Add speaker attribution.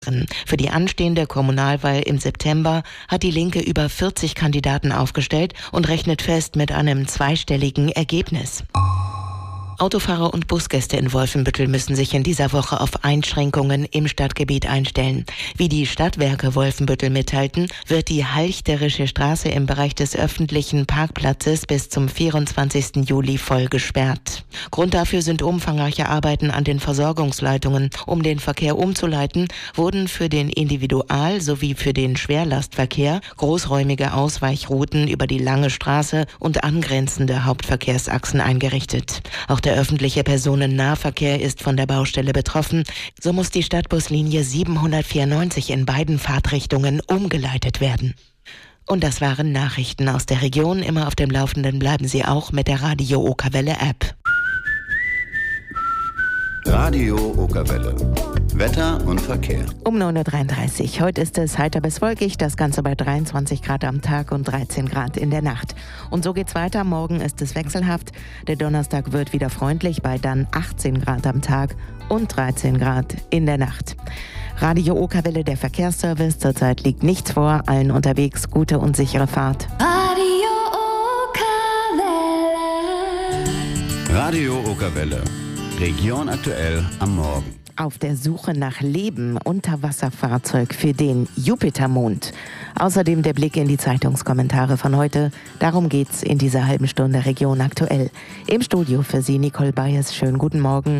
Speaker 1: Für die anstehende Kommunalwahl im September hat die Linke über 40 Kandidaten aufgestellt und rechnet fest mit einem zweistelligen Ergebnis. Autofahrer und Busgäste in Wolfenbüttel müssen sich in dieser Woche auf Einschränkungen im Stadtgebiet einstellen. Wie die Stadtwerke Wolfenbüttel mitteilten, wird die Halchterische Straße im Bereich des öffentlichen Parkplatzes bis zum 24. Juli voll gesperrt. Grund dafür sind umfangreiche Arbeiten an den Versorgungsleitungen. Um den Verkehr umzuleiten, wurden für den Individual- sowie für den Schwerlastverkehr großräumige Ausweichrouten über die Lange Straße und angrenzende Hauptverkehrsachsen eingerichtet. Auch der öffentliche Personennahverkehr ist von der Baustelle betroffen. So muss die Stadtbuslinie 794 in beiden Fahrtrichtungen umgeleitet werden. Und das waren Nachrichten aus der Region. Immer auf dem Laufenden bleiben Sie auch mit der Radio Okerwelle App.
Speaker 2: Radio Okerwelle. Wetter und Verkehr.
Speaker 1: Um 9.33 Uhr. Heute ist es heiter bis wolkig, das Ganze bei 23 Grad am Tag und 13 Grad in der Nacht. Und so geht's weiter. Morgen ist es wechselhaft. Der Donnerstag wird wieder freundlich bei dann 18 Grad am Tag und 13 Grad in der Nacht. Radio Okerwelle, der Verkehrsservice. Zurzeit liegt nichts vor. Allen unterwegs gute und sichere Fahrt.
Speaker 3: Radio Okerwelle.
Speaker 2: Radio Okerwelle. Region aktuell am Morgen.
Speaker 1: Auf der Suche nach Leben, Unterwasserfahrzeug für den Jupitermond. Außerdem der Blick in die Zeitungskommentare von heute. Darum geht's in dieser halben Stunde Region aktuell. Im Studio für Sie Nicole Bayes. Schönen guten Morgen.